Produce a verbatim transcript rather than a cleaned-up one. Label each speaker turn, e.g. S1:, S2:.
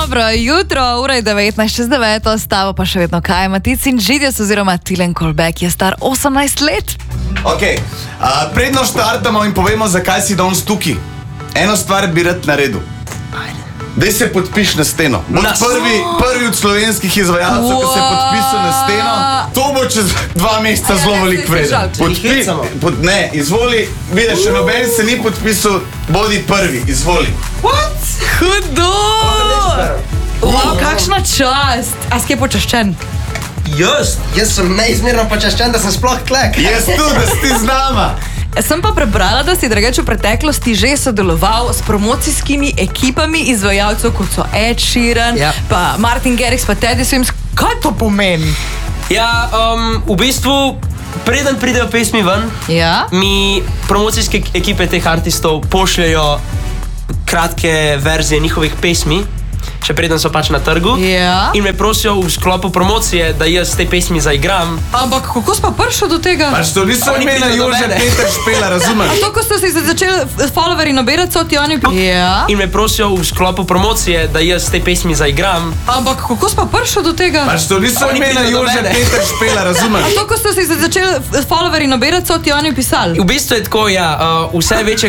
S1: Dobro jutro, ura je devetnajst čez deveto, stavo pa še vedno Kaja Matic in Židius oziroma Tilen Kolbek je star osemnajst let.
S2: Ok, uh, predno štartamo in povemo, zakaj si danes tukaj. Eno stvar bi rad naredil. Daj se podpiš na steno. Boš prvi, prvi od slovenskih izvajalcev, wow, ki se je podpisal na steno. To bo čez dva meseca zelo velik vreden. Podpi, pod, ne, izvoli, vidiš, še noben se ni podpisal, bodi prvi, izvoli.
S1: What? Hudo! Wow, kakšna čast! A si kje počaščen?
S3: Jaz, jaz sem neizmerno počaščen, da sem sploh tlek.
S2: Jaz tu, da si z nama.
S1: Sem pa prebrala, da si drugače v preteklosti že sodeloval s promocijskimi ekipami izvajalcev, kot so Ed Sheeran, ja, pa Martin Garrix, pa Teddy Swims. Kaj to pomeni?
S3: Ja, um, v bistvu, preden pridejo pesmi ven,
S1: ja,
S3: mi promocijske ekipe teh artistov pošljajo kratke verzije njihovih pesmi, še preden so pač na trgu,
S1: ja,
S3: in me prosijo v sklopu promocije, da jaz te pesmi zaigram.
S1: Ampak kako si pa prišel do tega?
S2: Pač to niso imena Jože Peter Špela, razumeš?
S1: A to, ko ste si začeli followeri nabirati, so ti oni... Ja.
S3: In me prosijo v sklopu promocije, da jaz te pesmi zaigram.
S1: Ampak kako si pa prišel do tega?
S2: Pač to niso imena Jože Peter Špela, razumeš?
S1: A to, ko ste si začeli followeri nabirati, so ti oni pisali?
S3: V bistvu je tako, ja, uh, vse večje